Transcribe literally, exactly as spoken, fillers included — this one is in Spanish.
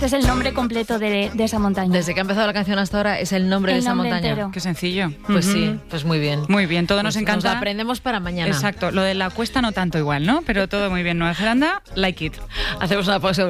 Este es el nombre completo de, de esa montaña. Desde que ha empezado la canción hasta ahora es el nombre El de esa nombre montaña. entero. Qué sencillo. Pues Uh-huh. sí, pues muy bien. Muy bien, todo nos Pues encanta. Nos lo aprendemos para mañana. Exacto, lo de la cuesta no tanto igual, ¿no? Pero todo muy bien. Nueva Zelanda, like it. Hacemos una pausa.